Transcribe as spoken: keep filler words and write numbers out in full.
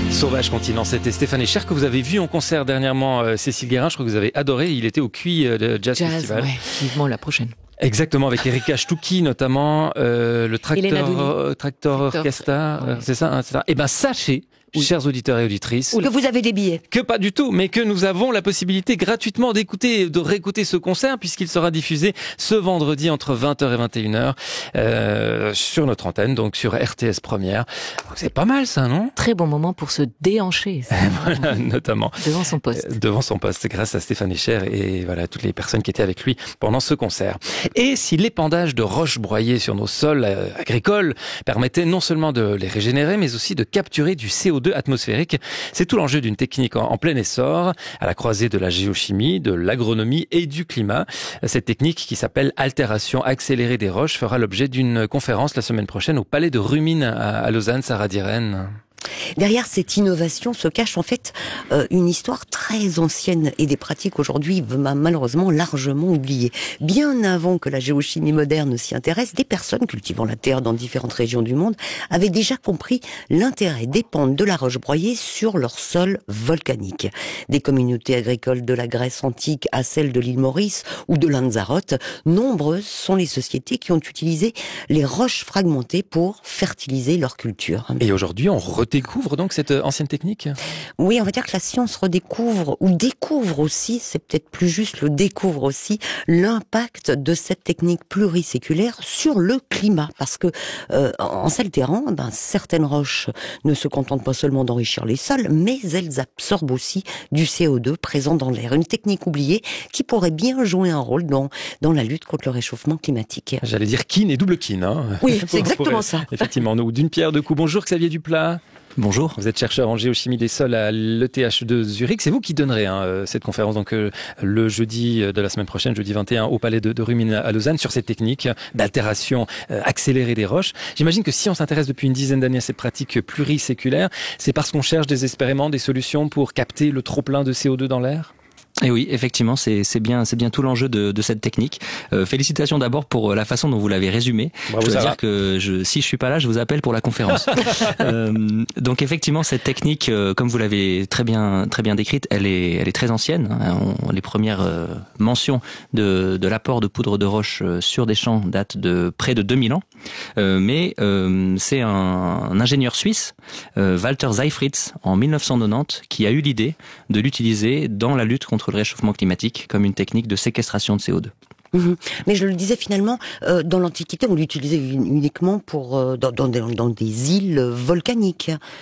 Sauvage Continent, c'était Stéphane Echer que vous avez vu en concert dernièrement, euh, Cécile Guérin, je crois que vous avez adoré, il était au Q I euh, de Jazz, Jazz Festival. Ouais, vivement la prochaine. Exactement, avec Erika Stouki notamment, euh, le Tracteur, euh, Tracteur Orchestra, ouais. euh, c'est ça, hein, c'est ça. Et ben sachez, oui. chers auditeurs et auditrices, que vous avez des billets. Que pas du tout, mais que nous avons la possibilité gratuitement d'écouter, de réécouter ce concert puisqu'il sera diffusé ce vendredi entre vingt heures et vingt et une heures euh, sur notre antenne, donc sur R T S Première. Donc c'est pas mal ça, non? Très bon moment pour se déhancher. Voilà, notamment. Devant son poste. Devant son poste, grâce à Stéphane Echer et voilà toutes les personnes qui étaient avec lui pendant ce concert. Et si l'épandage de roches broyées sur nos sols euh, agricoles permettait non seulement de les régénérer, mais aussi de capturer du C O deux atmosphérique, c'est tout l'enjeu d'une technique en, en plein essor, à la croisée de la géochimie, de l'agronomie et du climat. Cette technique, qui s'appelle altération accélérée des roches, fera l'objet d'une conférence la semaine prochaine au Palais de Rumines à, à Lausanne. Sarah Diren. Derrière cette innovation se cache en fait euh, une histoire très ancienne et des pratiques aujourd'hui malheureusement largement oubliées. Bien avant que la géochimie moderne s'y intéresse, des personnes cultivant la terre dans différentes régions du monde avaient déjà compris l'intérêt d'épandre de la roche broyée sur leur sol volcanique. Des communautés agricoles de la Grèce antique à celles de l'île Maurice ou de Lanzarote, nombreuses sont les sociétés qui ont utilisé les roches fragmentées pour fertiliser leur culture. Et aujourd'hui, on redécouvre donc cette ancienne technique? Oui, on va dire que la science redécouvre, ou découvre aussi, c'est peut-être plus juste, le découvre aussi, l'impact de cette technique pluriséculaire sur le climat. Parce que, euh, en s'altérant, ben, certaines roches ne se contentent pas seulement d'enrichir les sols, mais elles absorbent aussi du C O deux présent dans l'air. Une technique oubliée qui pourrait bien jouer un rôle dans, dans la lutte contre le réchauffement climatique. J'allais dire kin et double kin, hein. Oui, c'est exactement pourrait, ça. Effectivement, nous, d'une pierre deux coups. Bonjour Xavier Duplat. Bonjour. Vous êtes chercheur en géochimie des sols à l'E T H de Zurich. C'est vous qui donnerez hein, cette conférence donc euh, le jeudi de la semaine prochaine, jeudi vingt et un, au Palais de, de Rumines à Lausanne, sur cette technique d'altération euh, accélérée des roches. J'imagine que si on s'intéresse depuis une dizaine d'années à cette pratique pluriséculaire, c'est parce qu'on cherche des expériments, des solutions pour capter le trop-plein de C O deux dans l'air ? Et oui, effectivement, c'est c'est bien c'est bien tout l'enjeu de de cette technique. Euh, félicitations d'abord pour la façon dont vous l'avez résumé. Bravo, je dois dire va. que je si je suis pas là, je vous appelle pour la conférence. euh, donc effectivement, cette technique, euh, comme vous l'avez très bien très bien décrite, elle est elle est très ancienne. Hein. On, les premières euh, mentions de de l'apport de poudre de roche sur des champs datent de près de deux mille ans. Euh, mais euh, c'est un, un ingénieur suisse, euh, Walter Seifritz, en mille neuf cent quatre-vingt-dix, qui a eu l'idée de l'utiliser dans la lutte contre le réchauffement climatique comme une technique de séquestration de C O deux. Mmh. Mais je le disais finalement, euh, dans l'Antiquité, on l'utilisait uniquement pour euh, dans, dans, dans des îles volcaniques.